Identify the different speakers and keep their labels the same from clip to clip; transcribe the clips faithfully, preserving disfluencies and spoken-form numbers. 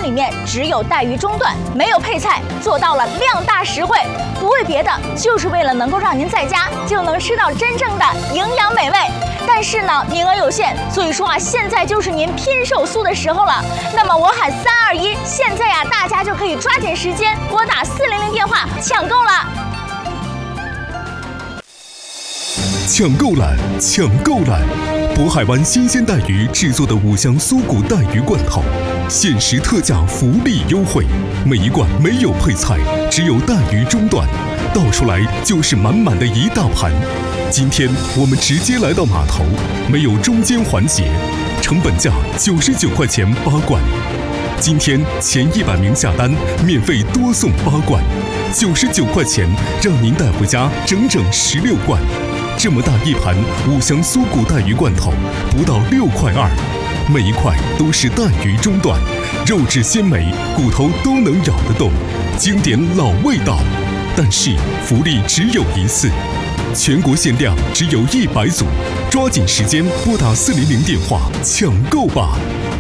Speaker 1: 里面只有带鱼中段，没有配菜，做到了量大实惠。不为别的，就是为了能够让您在家就能吃到真正的营养美味。但是呢，名额有限，所以说啊，现在就是您拼手速的时候了。那么我喊三二一，现在呀、啊，大家就可以抓紧时间拨打四零零电话抢购了。
Speaker 2: 抢购来，抢购来！渤海湾新鲜带鱼制作的五香酥骨带鱼罐头，限时特价，福利优惠，每一罐没有配菜，只有带鱼中段，倒出来就是满满的一大盘。今天我们直接来到码头，没有中间环节，成本价九十九块钱八罐。今天前一百名下单，免费多送八罐，九十九块钱让您带回家整整十六罐。这么大一盘五香酥骨带鱼罐头，不到六块二，每一块都是带鱼中段，肉质鲜美，骨头都能咬得动，经典老味道。但是福利只有一次，全国限量只有一百组，抓紧时间拨打四零零电话抢购吧！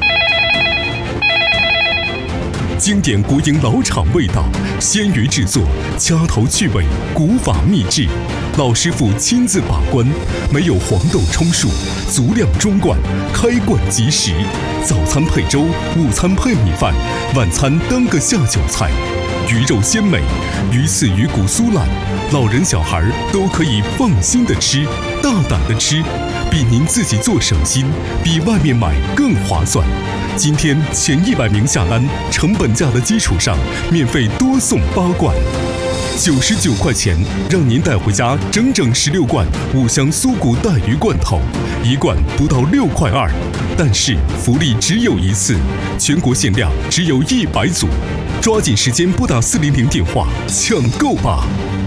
Speaker 2: 经典国营老厂味道，鲜鱼制作，掐头去尾，古法秘制，老师傅亲自把关，没有黄豆充数，足量中罐，开罐即食。早餐配粥，午餐配米饭，晚餐当个下酒菜。鱼肉鲜美，鱼刺鱼骨酥烂，老人小孩都可以放心的吃，大胆的吃，比您自己做省心，比外面买更划算。今天前一百名下单，成本价的基础上，免费多送八罐，九十九块钱让您带回家整整十六罐五香酥骨带鱼罐头，一罐不到六块二。但是福利只有一次，全国限量只有一百组，抓紧时间拨打四零零电话抢购吧！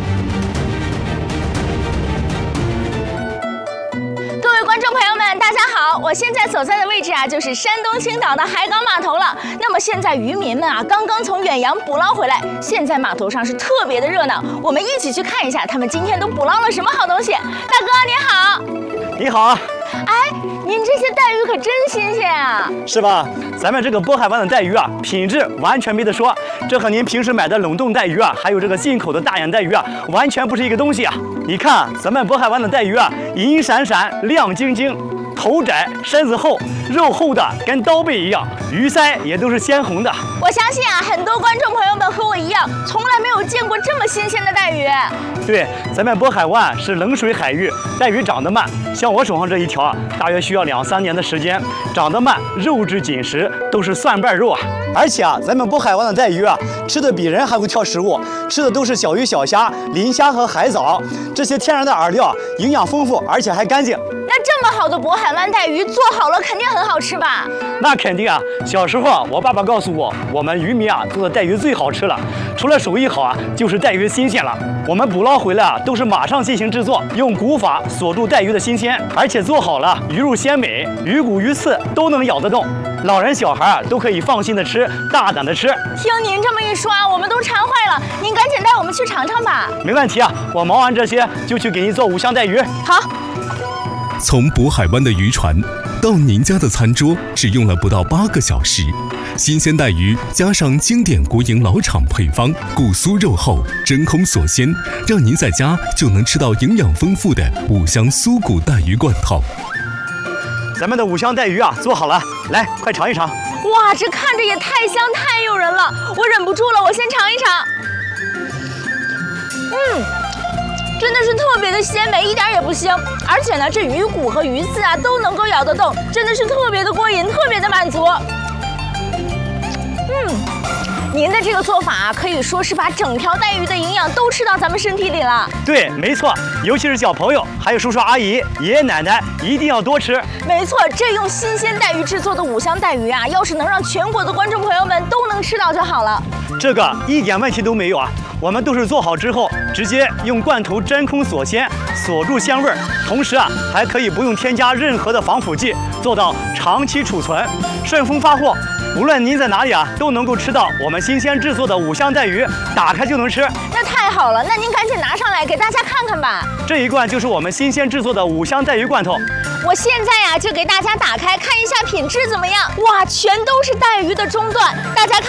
Speaker 1: 观众朋友们，大家好！我现在所在的位置啊，就是山东青岛的海港码头了。那么现在渔民们啊，刚刚从远洋捕捞回来，现在码头上是特别的热闹。我们一起去看一下，他们今天都捕捞了什么好东西。大哥你好，
Speaker 3: 你好啊！
Speaker 1: 哎，您这些带鱼可真新鲜啊！
Speaker 3: 是吧？咱们这个渤海湾的带鱼啊，品质完全没得说，这和您平时买的冷冻带鱼啊，还有这个进口的大眼带鱼啊，完全不是一个东西啊！你看咱们渤海湾的带鱼啊，银闪闪，亮晶晶，头窄身子厚，肉厚的跟刀背一样，鱼鳃也都是鲜红的。
Speaker 1: 我相信啊，很多观众朋友们和我一样，从来没有见过这么新鲜的带鱼。
Speaker 3: 对，咱们渤海湾是冷水海域，带鱼长得慢，像我手上这一条啊，大约需要两三年的时间，长得慢，肉质紧实，都是蒜瓣肉啊。而且啊，咱们渤海湾的带鱼啊，吃的比人还会挑食物，吃的都是小鱼小虾、磷虾和海藻，这些天然的饵料，营养丰富，而且还干净。
Speaker 1: 那这么好的渤海湾带鱼做好了，肯定很好吃吧？
Speaker 3: 那肯定啊！小时候啊，我爸爸告诉我，我们渔民啊做的带鱼最好吃了，除了手艺好啊，就是带鱼新鲜了。我们捕捞回来啊，都是马上进行制作，用古法锁住带鱼的新鲜，而且做好了，鱼肉鲜美，鱼骨鱼刺都能咬得动，老人小孩啊都可以放心的吃，大胆的吃。
Speaker 1: 听您这么一说啊，我们都馋坏了，您赶紧带我们去尝尝吧。
Speaker 3: 没问题啊，我忙完这些就去给您做五香带鱼。
Speaker 1: 好。
Speaker 2: 从渤海湾的渔船到您家的餐桌，只用了不到八个小时。新鲜带鱼加上经典国营老厂配方，骨酥肉厚，真空锁鲜，让您在家就能吃到营养丰富的五香酥骨带鱼罐头。
Speaker 3: 咱们的五香带鱼啊，做好了，来，快尝一尝。
Speaker 1: 哇，这看着也太香太诱人了，我忍不住了，我先尝一尝。嗯。真的是特别的鲜美，一点也不腥，而且呢，这鱼骨和鱼刺啊都能够咬得动，真的是特别的过瘾，特别的满足。嗯，您的这个做法啊，可以说是把整条带鱼的营养都吃到咱们身体里了。
Speaker 3: 对，没错，尤其是小朋友，还有叔叔阿姨、爷爷奶奶，一定要多吃。
Speaker 1: 没错，这用新鲜带鱼制作的五香带鱼啊，要是能让全国的观众朋友们都能吃到就好了。
Speaker 3: 这个一点问题都没有啊。我们都是做好之后，直接用罐头真空锁鲜，锁住香味儿，同时啊，还可以不用添加任何的防腐剂，做到长期储存、顺丰发货。无论您在哪里啊，都能够吃到我们新鲜制作的五香带鱼，打开就能吃。
Speaker 1: 那太好了，那您赶紧拿上来给大家看看吧。
Speaker 3: 这一罐就是我们新鲜制作的五香带鱼罐头。
Speaker 1: 我现在呀、啊、就给大家打开看一下品质怎么样。哇，全都是带鱼的中段，大家看